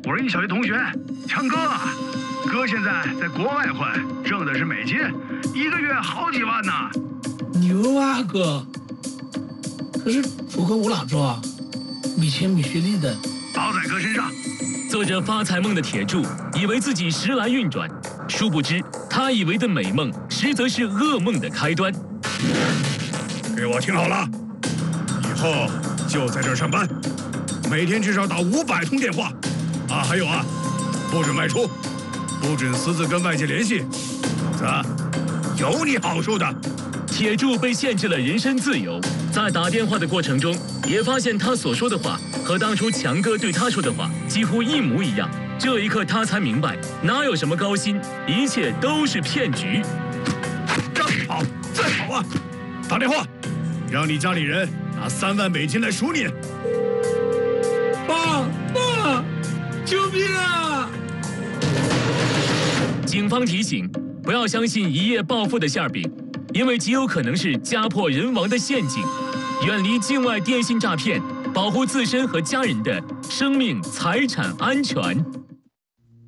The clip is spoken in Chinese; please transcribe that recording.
我是你小学同学，强哥。哥现在在国外混，挣的是美金，1个月好几万呢。 牛啊哥！可是符合我老周啊，米钱米学历的， 包在哥身上。 做着发财梦的铁柱以为自己时来运转，殊不知他以为的美梦，实则是噩梦的开端。 给我听好了，以后就在这儿上班，每天至少打500通电话。啊，还有啊，不准外出，不准私自跟外界联系，否则有你好受的。 铁柱被限制了人身自由，在打电话的过程中，也发现他所说的话和当初强哥对他说的话几乎一模一样。这一刻，他才明白，哪有什么高薪，一切都是骗局。 让你跑，再跑啊！打电话，让你家里人拿3万美金来赎你。 爸，救命啊！ 警方提醒，不要相信一夜暴富的馅饼，因为极有可能是家破人亡的陷阱。远离境外电信诈骗，保护自身和家人的生命财产安全。